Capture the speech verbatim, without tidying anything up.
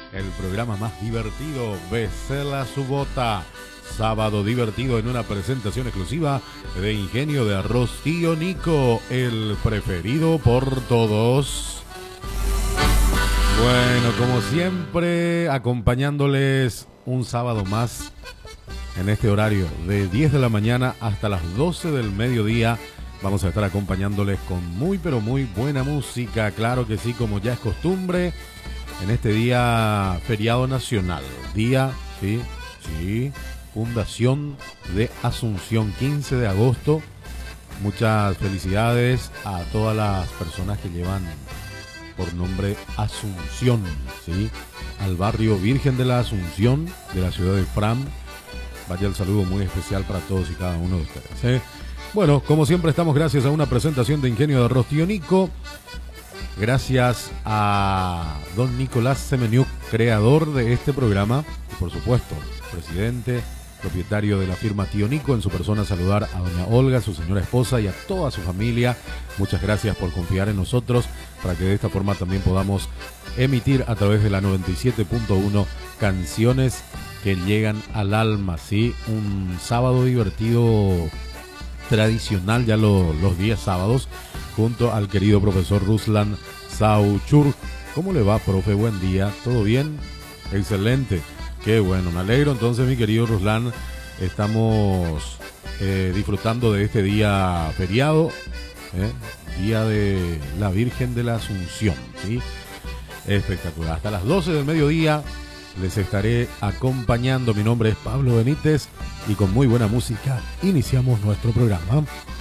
el programa más divertido, Becela su bota. Sábado divertido en una presentación exclusiva de Ingenio de Arroz Tío Nico, el preferido por todos. Bueno, como siempre, acompañándoles un sábado más en este horario de diez de la mañana hasta las doce del mediodía. Vamos a estar acompañándoles con muy pero muy buena música, claro que sí, como ya es costumbre, en este día feriado nacional, día, sí, sí, Fundación de Asunción, quince de agosto. Muchas felicidades a todas las personas que llevan por nombre Asunción, ¿sí? Al barrio Virgen de la Asunción de la ciudad de Fram. Vaya el saludo muy especial para todos y cada uno de ustedes, ¿eh? Bueno, como siempre estamos gracias a una presentación de Ingenio de Arroz Tío Nico. Gracias a don Nicolás Semeniuk, creador de este programa. Y por supuesto, presidente, propietario de la firma Tío Nico, en su persona saludar a doña Olga, su señora esposa, y a toda su familia. Muchas gracias por confiar en nosotros para que de esta forma también podamos emitir a través de la noventa y siete punto uno canciones que llegan al alma, ¿sí? Un sábado divertido tradicional ya lo, los días sábados, junto al querido profesor Ruslan Sauchur. ¿Cómo le va, profe? Buen día, ¿todo bien? Excelente. Qué bueno, me alegro entonces, mi querido Ruslan. Estamos eh, disfrutando de este día feriado, ¿eh? Día de la Virgen de la Asunción, ¿sí? Espectacular. Hasta las doce del mediodía les estaré acompañando. Mi nombre es Pablo Benítez y con muy buena música iniciamos nuestro programa.